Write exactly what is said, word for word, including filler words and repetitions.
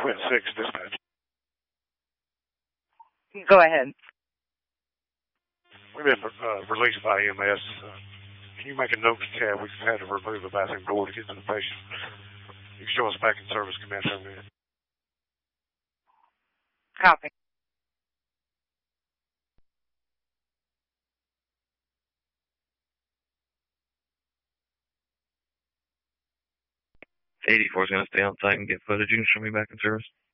Twin Six dispatch. Go ahead. We've been uh, released by E M S. Uh, can you make a note to cab? We've had to remove the bathroom door to get to the patient. You can show us back in service, command over. Copy. eighty-four is going to stay on site and get footage. You can show me back in service.